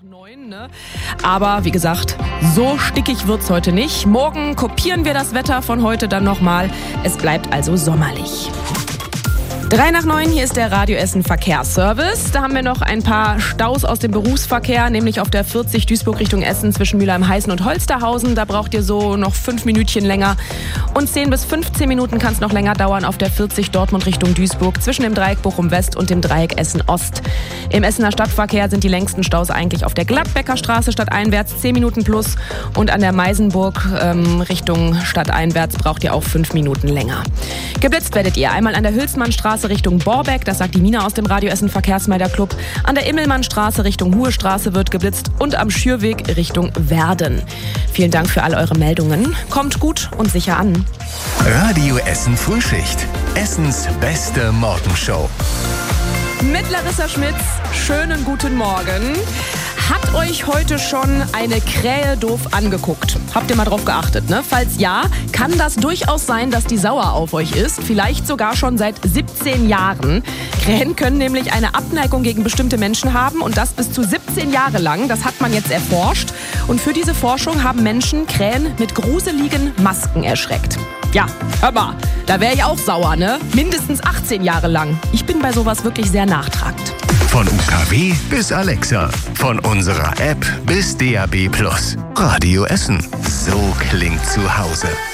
9, ne? Aber wie gesagt, so stickig wird's heute nicht. Morgen kopieren wir das Wetter von heute dann nochmal. Es bleibt also sommerlich. 8:03, hier ist der Radio Essen Verkehrsservice. Da haben wir noch ein paar Staus aus dem Berufsverkehr, nämlich auf der 40 Duisburg Richtung Essen zwischen Mülheim-Heißen und Holsterhausen. Da braucht ihr so noch 5 Minütchen länger. Und 10 bis 15 Minuten kann es noch länger dauern auf der 40 Dortmund Richtung Duisburg zwischen dem Dreieck Bochum West und dem Dreieck Essen Ost. Im Essener Stadtverkehr sind die längsten Staus eigentlich auf der Gladbecker Straße stadteinwärts 10 Minuten plus. Und an der Meisenburg Richtung stadteinwärts braucht ihr auch 5 Minuten länger. Geblitzt werdet ihr einmal an der Hülsmannstraße Richtung Borbeck, das sagt die Mina aus dem Radio Essen Verkehrsmelderclub. An der Immelmannstraße Richtung Huhe Straße wird geblitzt und am Schürweg Richtung Werden. Vielen Dank für all eure Meldungen. Kommt gut und sicher an. Radio Essen Frühschicht. Essens beste Morgenshow. Mit Larissa Schmitz, schönen guten Morgen. Hat euch heute schon eine Krähe doof angeguckt? Habt ihr mal drauf geachtet, ne? Falls ja, kann das durchaus sein, dass die sauer auf euch ist. Vielleicht sogar schon seit 17 Jahren. Krähen können nämlich eine Abneigung gegen bestimmte Menschen haben und das bis zu 17 Jahre lang. Das hat man jetzt erforscht. Und für diese Forschung haben Menschen Krähen mit gruseligen Masken erschreckt. Ja, hör mal, da wäre ich auch sauer, ne? Mindestens 18 Jahre lang. Ich bin bei sowas wirklich sehr nachtragend. Von UKW bis Alexa. Von unserer App bis DAB+. Radio Essen. So klingt zu Hause.